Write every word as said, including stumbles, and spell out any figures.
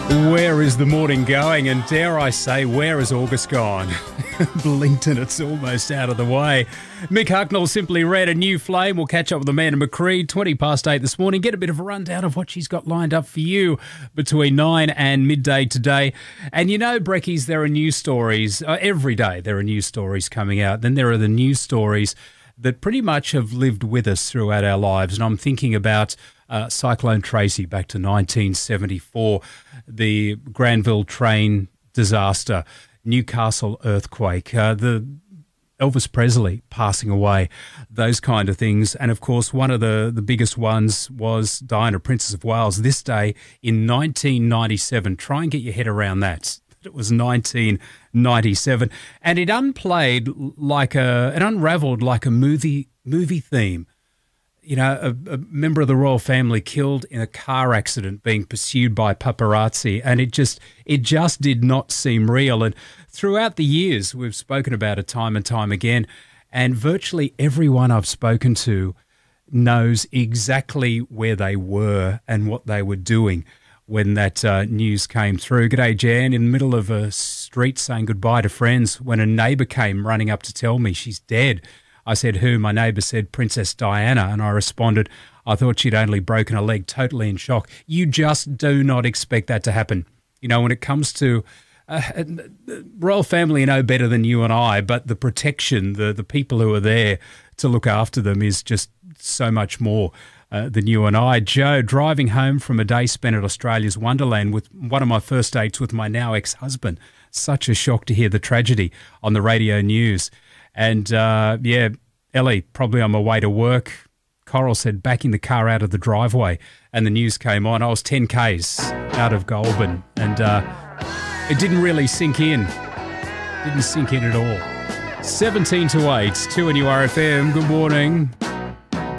Where is the morning going? And dare I say, where is August gone? Blinked and it's almost out of the way. Mick Hucknall simply read a new flame. We'll catch up with Amanda McCreed, twenty past eight this morning. Get a bit of a rundown of what she's got lined up for you between nine and midday today. And you know, Brekkies, there are news stories. Uh, every day there are news stories coming out. Then there are the news stories that pretty much have lived with us throughout our lives. And I'm thinking about uh, Cyclone Tracy back to nineteen seventy-four, the Granville train disaster, Newcastle earthquake, uh, the Elvis Presley passing away, those kind of things. And, of course, one of the, the biggest ones was Diana, Princess of Wales, this day in nineteen ninety-seven. Try and get your head around that. It was nineteen ninety-seven. And it unplayed like a, it unravelled like a movie movie theme. You know, a, a member of the royal family killed in a car accident being pursued by paparazzi, and it just it just did not seem real. And throughout the years, we've spoken about it time and time again, and virtually everyone I've spoken to knows exactly where they were and what they were doing when that uh, news came through. G'day, Jan, in the middle of a street saying goodbye to friends when a neighbour came running up to tell me she's dead. I said, who? My neighbour said, Princess Diana, and I responded, I thought she'd only broken a leg, totally in shock. You just do not expect that to happen. You know, when it comes to uh, the royal family, you know better than you and I, but the protection, the, the people who are there to look after them is just so much more uh, than you and I. Joe, driving home from a day spent at Australia's Wonderland with one of my first dates with my now ex-husband. Such a shock to hear the tragedy on the radio news. And, uh, yeah, Ellie, probably on my way to work. Coral said backing the car out of the driveway and the news came on. I was ten kays out of Goulburn and uh, it didn't really sink in. Didn't sink in at all. seventeen to eight, two N U R F M. Good morning.